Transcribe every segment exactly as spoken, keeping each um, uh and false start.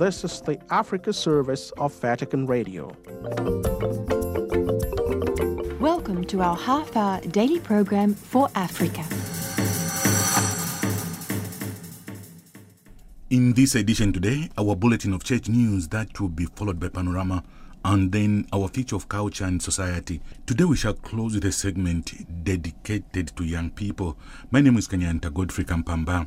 This is the Africa service of Vatican Radio. Welcome to our half-hour daily program for Africa. In this edition today, our bulletin of church news that will be followed by Panorama, and then our feature of culture and society. Today we shall close with a segment dedicated to young people. My name is Kanyanta Godfrey Kampamba.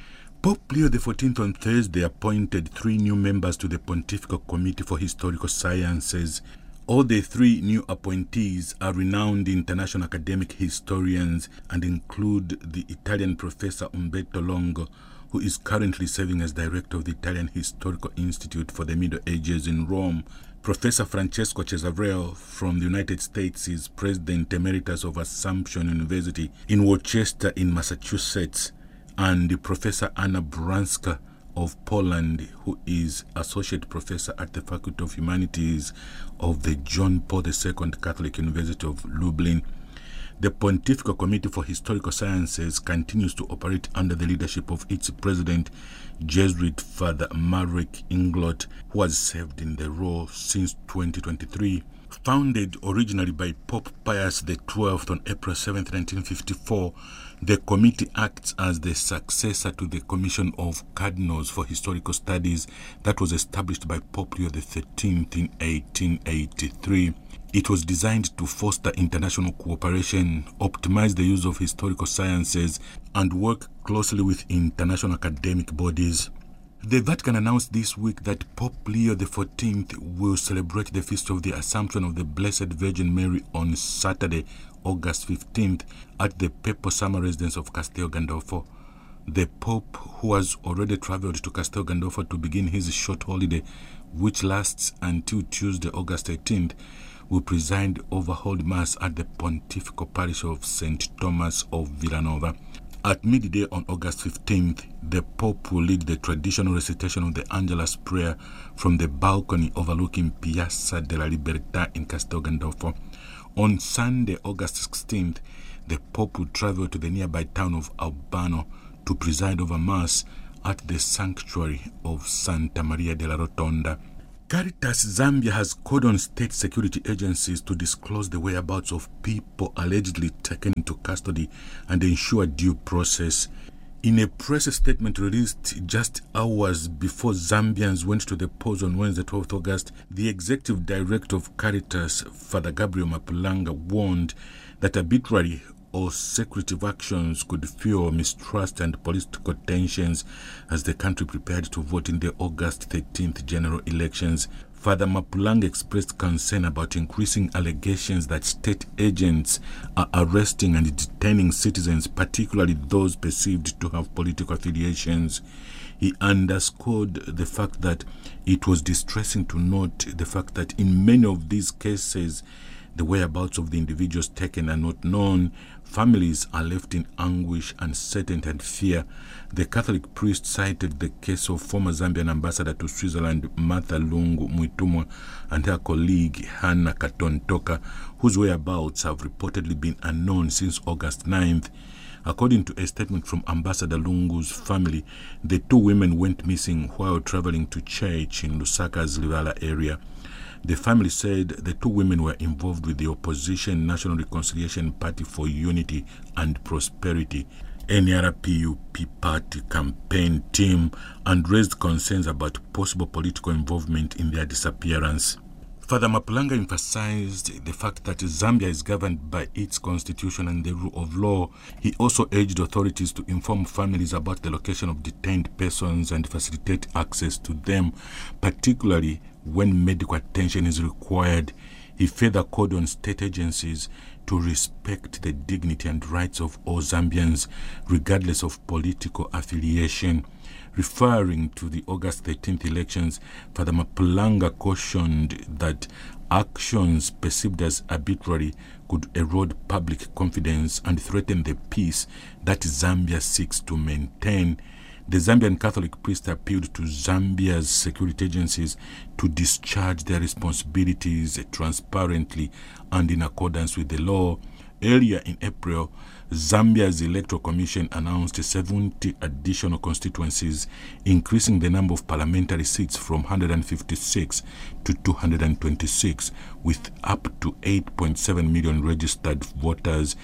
Pope Leo the fourteenth on Thursday appointed three new members to the Pontifical Committee for Historical Sciences. All the three new appointees are renowned international academic historians and include the Italian professor Umberto Longo, who is currently serving as director of the Italian Historical Institute for the Middle Ages in Rome. Professor Francesco Cesavrel from the United States is president emeritus of Assumption University in Worcester in Massachusetts, and Professor Anna Branska of Poland, who is associate professor at the Faculty of Humanities of the John Paul the Second Catholic University of Lublin. The Pontifical Committee for Historical Sciences continues to operate under the leadership of its president, Jesuit Father Marek Inglot, who has served in the role since twenty twenty-three. Founded originally by Pope Pius the twelfth on April seventh, nineteen fifty-four, the committee acts as the successor to the Commission of Cardinals for Historical Studies that was established by Pope Leo the thirteenth in eighteen eighty-three. It was designed to foster international cooperation, optimize the use of historical sciences, and work closely with international academic bodies. The Vatican announced this week that Pope Leo the fourteenth will celebrate the Feast of the Assumption of the Blessed Virgin Mary on Saturday, August fifteenth, at the Papal Summer Residence of Castel Gandolfo. The Pope, who has already traveled to Castel Gandolfo to begin his short holiday, which lasts until Tuesday, August eighteenth, will preside over Holy Mass at the Pontifical Parish of Saint Thomas of Villanova. At midday on August fifteenth, the Pope will lead the traditional recitation of the Angelus Prayer from the balcony overlooking Piazza della Libertà in Castel Gandolfo. On Sunday, August sixteenth, the Pope will travel to the nearby town of Albano to preside over Mass at the sanctuary of Santa Maria della Rotonda. Caritas Zambia has called on state security agencies to disclose the whereabouts of people allegedly taken into custody and ensure due process. In a press statement released just hours before Zambians went to the polls on Wednesday, twelfth August, the executive director of Caritas, Father Gabriel Mapulanga, warned that arbitrary or secretive actions could fuel mistrust and political tensions as the country prepared to vote in the August thirteenth general elections. Father Mapulanga expressed concern about increasing allegations that state agents are arresting and detaining citizens, particularly those perceived to have political affiliations. He underscored the fact that it was distressing to note the fact that in many of these cases, the whereabouts of the individuals taken are not known. Families are left in anguish, uncertainty, and fear. The Catholic priest cited the case of former Zambian ambassador to Switzerland, Martha Lungu Mwitumwa, and her colleague, Hannah Katontoka, whose whereabouts have reportedly been unknown since August ninth. According to a statement from Ambassador Lungu's family, the two women went missing while traveling to church in Lusaka's Livala area. The family said the two women were involved with the opposition National Reconciliation Party for Unity and Prosperity, N R P U P party campaign team, and raised concerns about possible political involvement in their disappearance. Father Mapulanga emphasized the fact that Zambia is governed by its constitution and the rule of law. He also urged authorities to inform families about the location of detained persons and facilitate access to them, particularly when medical attention is required. He further called on state agencies to respect the dignity and rights of all Zambians, regardless of political affiliation. Referring to the August thirteenth elections, Father Mapulanga cautioned that actions perceived as arbitrary could erode public confidence and threaten the peace that Zambia seeks to maintain. The Zambian Catholic priest appealed to Zambia's security agencies to discharge their responsibilities transparently and in accordance with the law. Earlier in April, Zambia's Electoral Commission announced seventy additional constituencies, increasing the number of parliamentary seats from one hundred fifty-six to two hundred twenty-six, with up to eight point seven million registered voters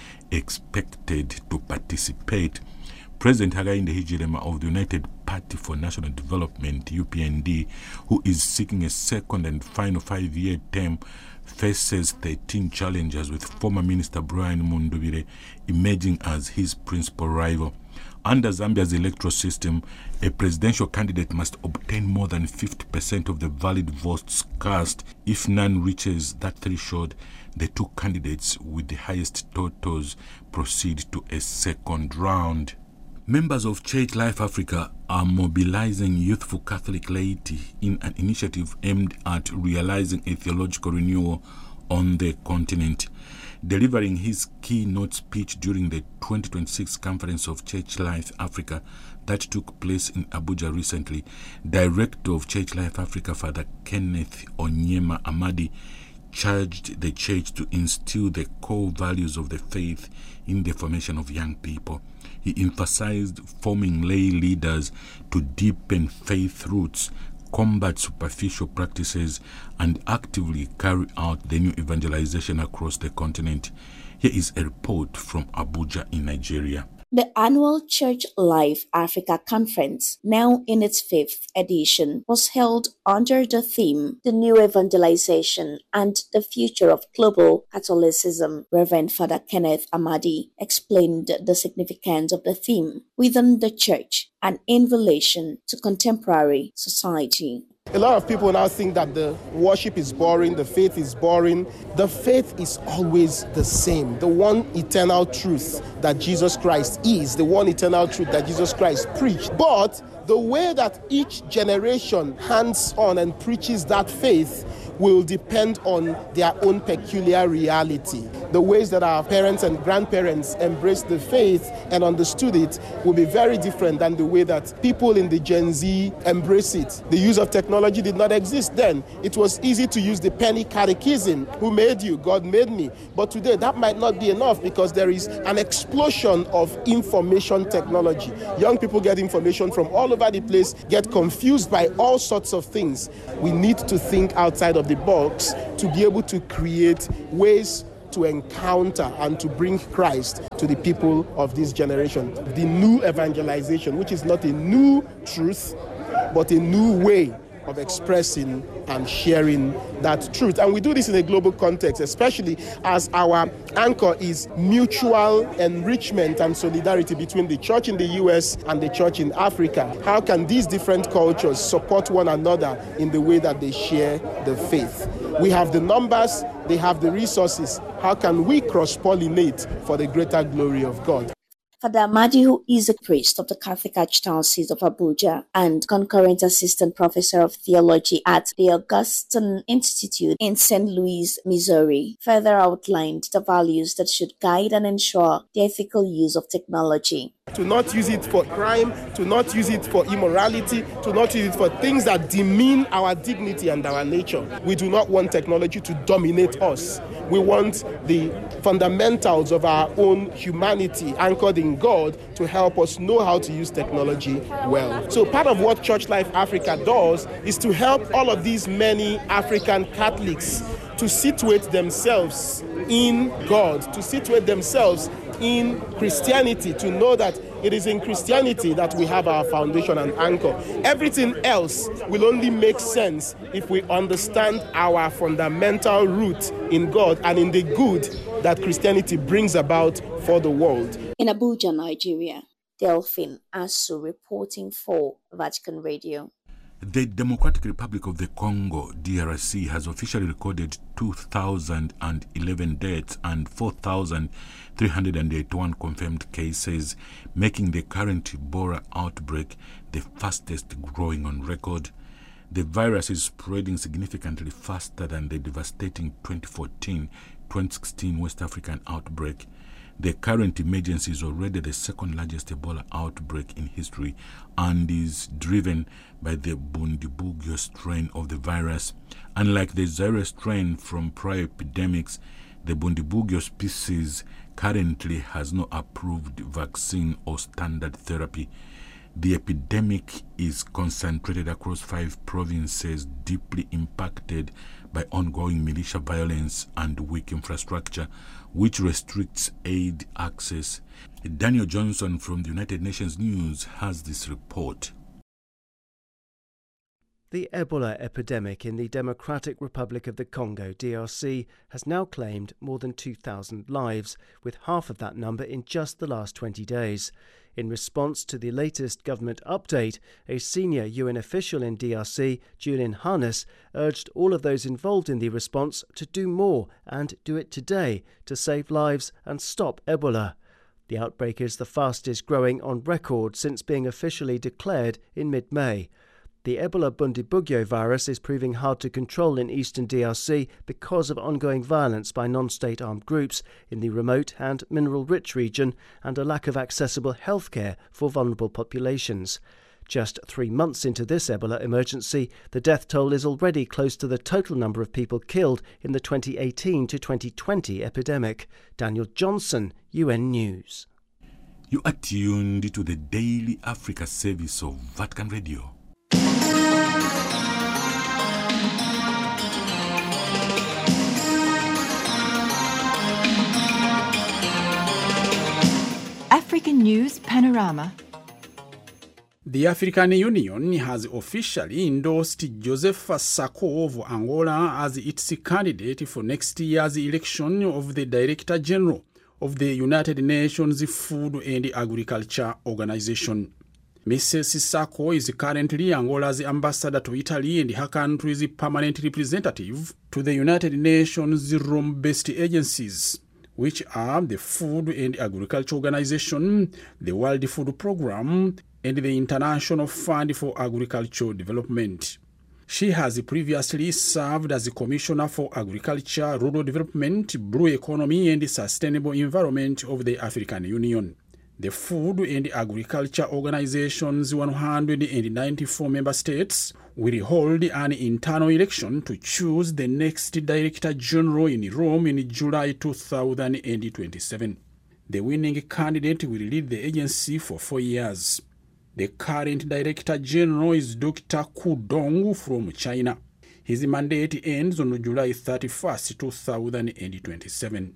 expected to participate. President Hakainde Hichilema of the United Party for National Development, U P N D, who is seeking a second and final five-year term, faces thirteen challenges, with former Minister Brian Mundubire emerging as his principal rival. Under Zambia's electoral system, a presidential candidate must obtain more than fifty percent of the valid votes cast. If none reaches that threshold, the two candidates with the highest totals proceed to a second round. Members of Church Life Africa are mobilizing youthful Catholic laity in an initiative aimed at realizing a theological renewal on the continent. Delivering his keynote speech during the twenty twenty-six Conference of Church Life Africa that took place in Abuja recently, Director of Church Life Africa, Father Kenneth Onyema Amadi, charged the church to instill the core values of the faith in the formation of young people. He emphasized forming lay leaders to deepen faith roots, combat superficial practices, and actively carry out the new evangelization across the continent. Here is a report from Abuja in Nigeria. The annual Church Life Africa Conference, now in its fifth edition, was held under the theme, The New Evangelization and the Future of Global Catholicism. Reverend Father Kenneth Amadi explained the significance of the theme within the church and in relation to contemporary society. A lot of people now think that the worship is boring, the faith is boring. The faith is always the same. The one eternal truth that Jesus Christ is, the one eternal truth that Jesus Christ preached. But the way that each generation hands on and preaches that faith will depend on their own peculiar reality. The ways that our parents and grandparents embraced the faith and understood it will be very different than the way that people in the Gen Z embrace it. The use of technology did not exist then. It was easy to use the penny catechism. Who made you? God made me. But today that might not be enough because there is an explosion of information technology. Young people get information from all over the place, get confused by all sorts of things. We need to think outside of the box to be able to create ways to encounter and to bring Christ to the people of this generation. The new evangelization, which is not a new truth, but a new way of expressing and sharing that truth. And we do this in a global context, especially as our anchor is mutual enrichment and solidarity between the church in the U S and the church in Africa. How can these different cultures support one another in the way that they share the faith? We have the numbers, they have the resources. How can we cross-pollinate for the greater glory of God? Father Amadi, who is a priest of the Catholic Archdiocese of Abuja and concurrent assistant professor of theology at the Augustine Institute in Saint Louis, Missouri, further outlined the values that should guide and ensure the ethical use of technology. To not use it for crime, to not use it for immorality, to not use it for things that demean our dignity and our nature. We do not want technology to dominate us. We want the fundamentals of our own humanity anchored in God to help us know how to use technology well. So part of what Church Life Africa does is to help all of these many African Catholics to situate themselves in God, to situate themselves in Christianity, to know that it is in Christianity that we have our foundation and anchor. Everything else will only make sense if we understand our fundamental root in God and in the good that Christianity brings about for the world. In Abuja, Nigeria, Delphine Asu reporting for Vatican Radio. The Democratic Republic of the Congo, D R C, has officially recorded two thousand eleven deaths and four thousand three hundred eighty-one confirmed cases, making the current Ebola outbreak the fastest growing on record. The virus is spreading significantly faster than the devastating twenty fourteen twenty sixteen West African outbreak. The current emergency is already the second largest Ebola outbreak in history and is driven by the Bundibugyo strain of the virus. Unlike the Zaire strain from prior epidemics, The Bundibugyo species currently has no approved vaccine or standard therapy. The epidemic is concentrated across five provinces deeply impacted by ongoing militia violence and weak infrastructure, which restricts aid access. Daniel Johnson from the United Nations News has this report. The Ebola epidemic in the Democratic Republic of the Congo, D R C, has now claimed more than two thousand lives, with half of that number in just the last twenty days. In response to the latest government update, a senior U N official in D R C, Julian Harness, urged all of those involved in the response to do more and do it today to save lives and stop Ebola. The outbreak is the fastest growing on record since being officially declared in mid-May. The Ebola Bundibugyo virus is proving hard to control in eastern D R C because of ongoing violence by non-state armed groups in the remote and mineral-rich region and a lack of accessible healthcare for vulnerable populations. Just three months into this Ebola emergency, the death toll is already close to the total number of people killed in the twenty eighteen to twenty twenty epidemic. Daniel Johnson, U N News. You are tuned to the Daily Africa service of Vatican Radio. African News Panorama. The African Union has officially endorsed Joseph Sako of Angola as its candidate for next year's election of the Director General of the United Nations Food and Agriculture Organization. Missus Sako is currently Angola's ambassador to Italy and her country's permanent representative to the United Nations Rome-based agencies, which are the Food and Agriculture Organization, the World Food Programme, and the International Fund for Agricultural Development. She has previously served as the Commissioner for Agriculture, Rural Development, Blue Economy and Sustainable Environment of the African Union. The Food and Agriculture Organization's one hundred ninety-four member states will hold an internal election to choose the next Director General in Rome in July two thousand twenty-seven. The winning candidate will lead the agency for four years. The current Director General is Doctor Ku Dong from China. His mandate ends on July thirty-first, two thousand twenty-seven.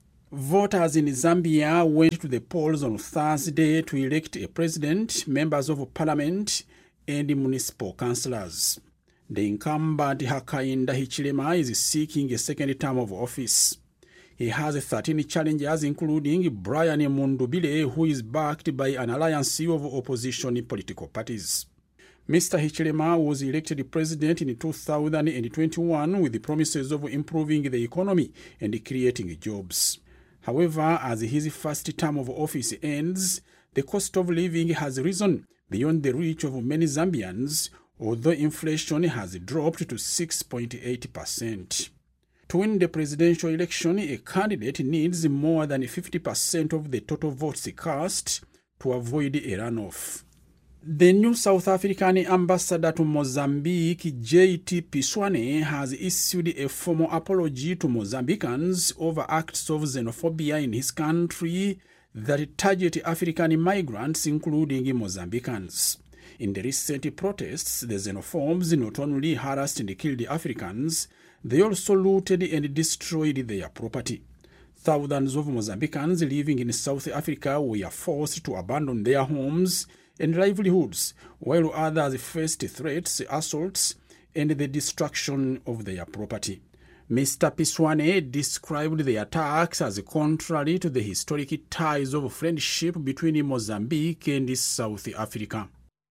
Voters in Zambia went to the polls on Thursday to elect a president, members of parliament, and municipal councillors. The incumbent Hakainde Hichilema is seeking a second term of office. He has thirteen challengers, including Brian Mundubile, who is backed by an alliance of opposition political parties. Mister Hichilema was elected president in two thousand twenty-one with the promises of improving the economy and creating jobs. However, as his first term of office ends, the cost of living has risen beyond the reach of many Zambians, although inflation has dropped to six point eight percent. To win the presidential election, a candidate needs more than fifty percent of the total votes cast to avoid a runoff. The new South African ambassador to Mozambique, J T Piswane, has issued a formal apology to Mozambicans over acts of xenophobia in his country that target African migrants, including Mozambicans. In the recent protests, the xenophobes not only harassed and killed Africans, they also looted and destroyed their property. Thousands of Mozambicans living in South Africa were forced to abandon their homes and livelihoods, while others faced threats, assaults, and the destruction of their property. Mister Piswane described the attacks as contrary to the historic ties of friendship between Mozambique and South Africa.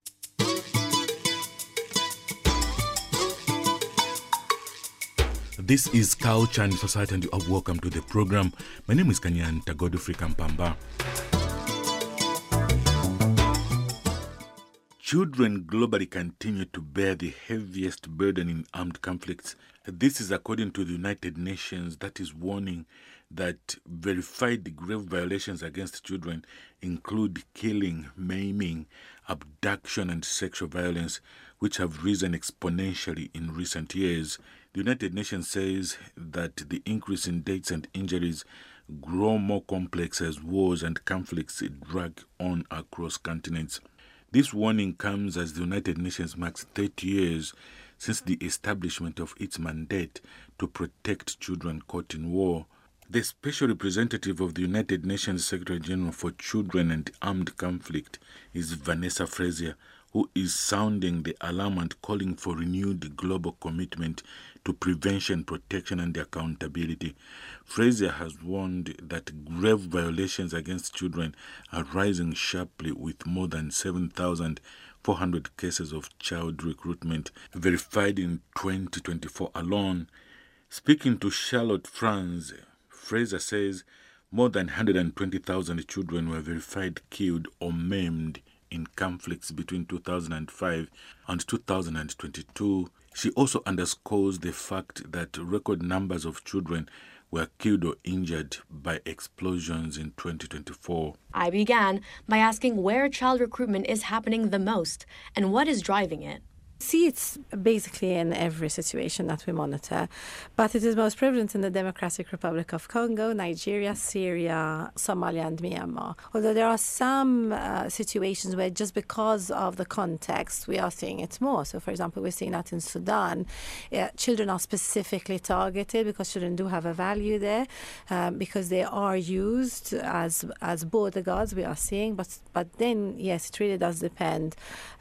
This is Culture and Society, and you are welcome to the program. My name is Kanyanta Godfrey Kampamba. Children globally continue to bear the heaviest burden in armed conflicts. This is according to the United Nations, that is warning that verified grave violations against children include killing, maiming, abduction, and sexual violence, which have risen exponentially in recent years. The United Nations says that the increase in deaths and injuries grow more complex as wars and conflicts drag on across continents. This warning comes as the United Nations marks thirty years since the establishment of its mandate to protect children caught in war. The Special Representative of the United Nations Secretary General for Children and Armed Conflict is Vanessa Frazier, who is sounding the alarm and calling for renewed global commitment to prevention, protection, and accountability. Frazier has warned that grave violations against children are rising sharply, with more than seven thousand four hundred cases of child recruitment verified in twenty twenty-four alone. Speaking to Charlotte France, Fraser says more than one hundred twenty thousand children were verified killed or maimed in conflicts between two thousand five and two thousand twenty-two. She also underscores the fact that record numbers of children were killed or injured by explosions in twenty twenty-four. I began by asking where child recruitment is happening the most and what is driving it. See, it's basically in every situation that we monitor, but it is most prevalent in the Democratic Republic of Congo, Nigeria, Syria, Somalia, and Myanmar. Although there are some uh, situations where just because of the context, we are seeing it more. So, for example, we're seeing that in Sudan. Uh, children are specifically targeted because children do have a value there, um, because they are used as as border guards, we are seeing. But, but then, yes, it really does depend.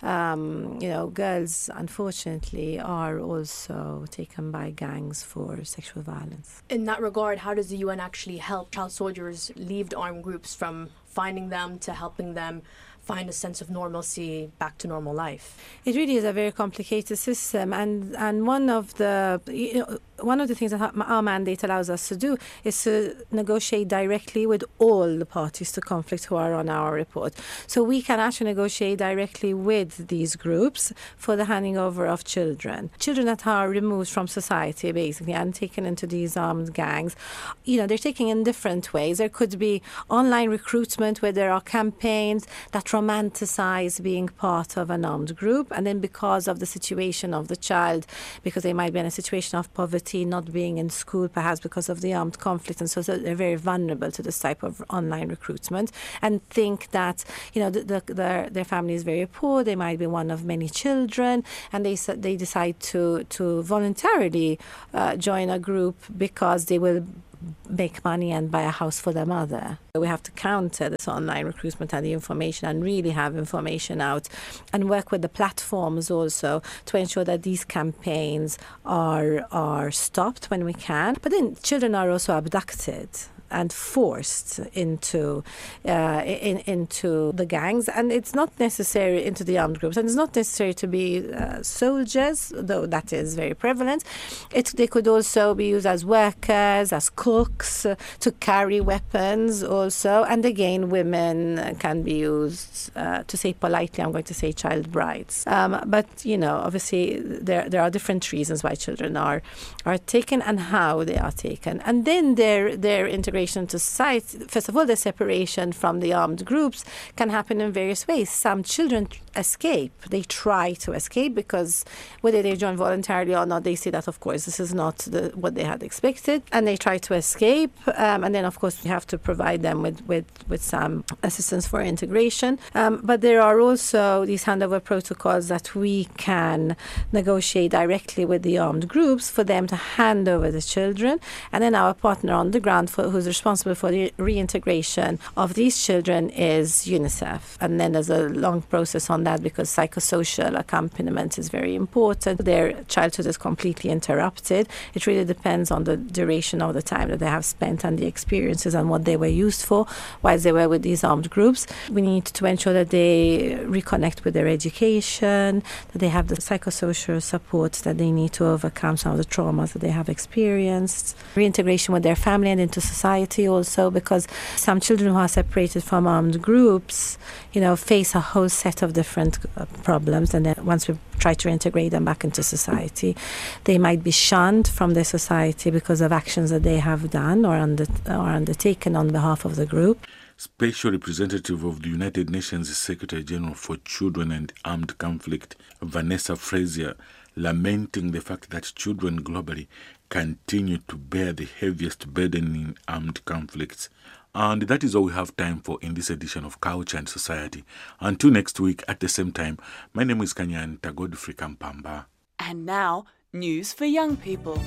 Um, you know, girls unfortunately are also taken by gangs for sexual violence. In that regard, how does the U N actually help child soldiers leave the armed groups, from finding them to helping them find a sense of normalcy back to normal life? It really is a very complicated system, and and one of the you know, one of the things that our mandate allows us to do is to negotiate directly with all the parties to conflict who are on our report. So we can actually negotiate directly with these groups for the handing over of children. Children that are removed from society, basically, and taken into these armed gangs, you know, they're taken in different ways. There could be online recruitment where there are campaigns that romanticize being part of an armed group, and then because of the situation of the child, because they might be in a situation of poverty, not being in school, perhaps because of the armed conflict, and so they're very vulnerable to this type of online recruitment, and think that, you know, the, the, their their family is very poor. They might be one of many children, and they they decide to to voluntarily uh, join a group because they will make money and buy a house for their mother. We have to counter this online recruitment and the information, and really have information out and work with the platforms also to ensure that these campaigns are are stopped when we can. But then children are also abducted and forced into uh, in, into the gangs, and it's not necessary into the armed groups, and it's not necessary to be uh, soldiers, though that is very prevalent. It, they could also be used as workers, as cooks, uh, to carry weapons also, and again, women can be used, uh, to say politely, I'm going to say child brides. Um, but, you know, obviously there there are different reasons why children are are taken and how they are taken, and then their their integration to society. First of all, the separation from the armed groups can happen in various ways. Some children escape. They try to escape because whether they join voluntarily or not, they say that, of course, this is not the, what they had expected, and they try to escape. Um, and then, of course, we have to provide them with, with, with some assistance for integration. Um, but there are also these handover protocols that we can negotiate directly with the armed groups for them to hand over the children. And then our partner on the ground for, who's responsible for the reintegration of these children is UNICEF. And then there's a long process on that because psychosocial accompaniment is very important. Their childhood is completely interrupted. It really depends on the duration of the time that they have spent and the experiences and what they were used for while they were with these armed groups. We need to ensure that they reconnect with their education, that they have the psychosocial support that they need to overcome some of the traumas that they have experienced, reintegration with their family and into society. society also, because some children who are separated from armed groups, you know, face a whole set of different uh, problems. And then once we try to integrate them back into society, they might be shunned from their society because of actions that they have done or, under, or undertaken on behalf of the group. Special Representative of the United Nations Secretary General for Children and Armed Conflict, Vanessa Frazier, lamenting the fact that children globally continue to bear the heaviest burden in armed conflicts. And that is all we have time for in this edition of Culture and Society. Until next week at the same time, my name is Kanyanta Godfrey Kampamba. And now, news for young people.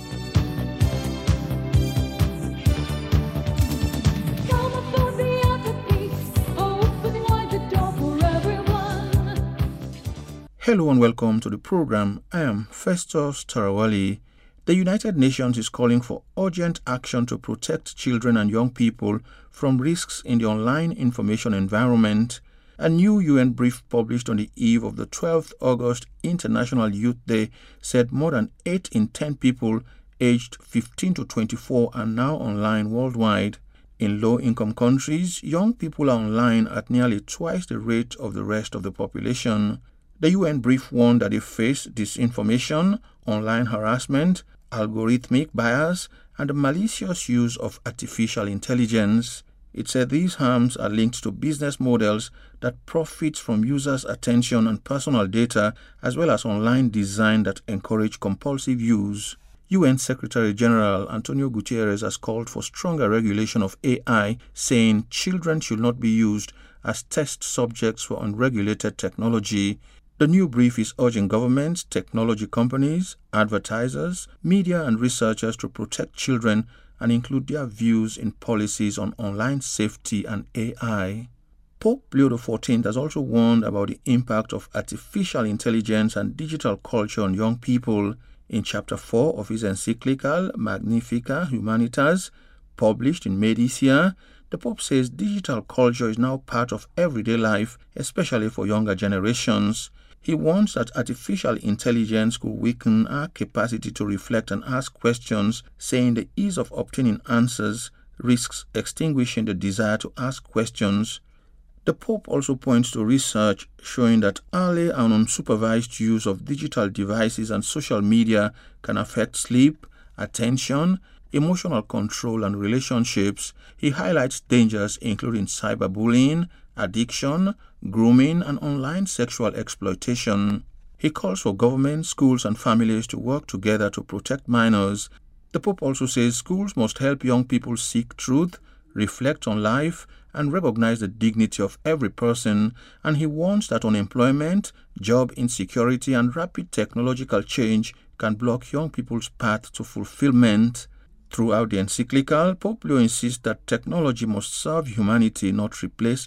Hello and welcome to the program. I am Festus Tarawali. The United Nations is calling for urgent action to protect children and young people from risks in the online information environment. A new U N brief published on the eve of the twelfth of August International Youth Day said more than eight in ten people aged fifteen to twenty-four are now online worldwide. In low-income countries, young people are online at nearly twice the rate of the rest of the population. The U N brief warned that they face disinformation, online harassment, algorithmic bias, and the malicious use of artificial intelligence. It said these harms are linked to business models that profit from users' attention and personal data, as well as online design that encourage compulsive use. U N Secretary General Antonio Guterres has called for stronger regulation of A I, saying children should not be used as test subjects for unregulated technology. The new brief is urging governments, technology companies, advertisers, media and researchers to protect children and include their views in policies on online safety and A I. Pope Leo the fourteenth has also warned about the impact of artificial intelligence and digital culture on young people. In chapter four of his encyclical Magnificat Humanitas, published in May this year, the Pope says digital culture is now part of everyday life, especially for younger generations. He warns that artificial intelligence could weaken our capacity to reflect and ask questions, saying the ease of obtaining answers risks extinguishing the desire to ask questions. The Pope also points to research showing that early and unsupervised use of digital devices and social media can affect sleep, attention, emotional control, and relationships. He highlights dangers including cyberbullying, addiction, grooming, and online sexual exploitation. He calls for government, schools, and families to work together to protect minors. The Pope also says schools must help young people seek truth, reflect on life, and recognize the dignity of every person, and he warns that unemployment, job insecurity, and rapid technological change can block young people's path to fulfillment. Throughout the encyclical, Pope Leo insists that technology must serve humanity, not replace